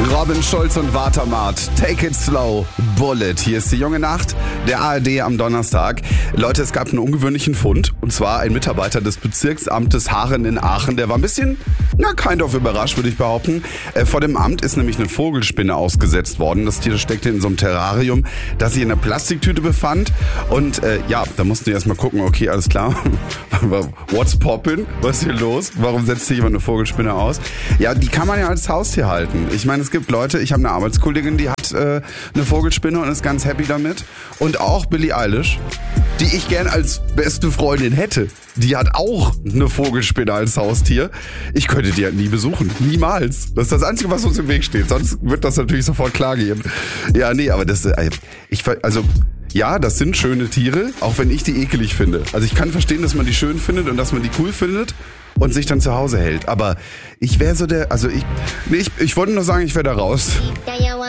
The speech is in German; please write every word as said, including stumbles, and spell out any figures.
Robin Schulz und Watermart, Take It Slow, Bullet. Hier ist die junge Nacht, der A R D am Donnerstag. Leute, es gab einen ungewöhnlichen Fund. Und zwar ein Mitarbeiter des Bezirksamtes Harren in Aachen. Der war ein bisschen, na, kind of überrascht, würde ich behaupten. Äh, vor dem Amt ist nämlich eine Vogelspinne ausgesetzt worden. Das Tier steckte in so einem Terrarium, das sich in einer Plastiktüte befand. Und äh, ja, da mussten die erstmal gucken, okay, alles klar. What's poppin'? Was ist hier los? Warum setzt sich jemand eine Vogelspinne aus? Ja, die kann man ja als Haustier halten. Ich meine, es gibt Leute, ich habe eine Arbeitskollegin, die hat äh, eine Vogelspinne und ist ganz happy damit. Und auch Billie Eilish, die ich gern als beste Freundin hätte, die hat auch eine Vogelspinne als Haustier. Ich könnte die halt nie besuchen. Niemals. Das ist das Einzige, was uns im Weg steht. Sonst wird das natürlich sofort klar gehen. Ja, nee, aber das, äh, ich, also... Ja, das sind schöne Tiere, auch wenn ich die ekelig finde. Also ich kann verstehen, dass man die schön findet und dass man die cool findet und sich dann zu Hause hält. Aber ich wäre so der, also ich, nee, ich, ich wollte nur sagen, ich wäre da raus.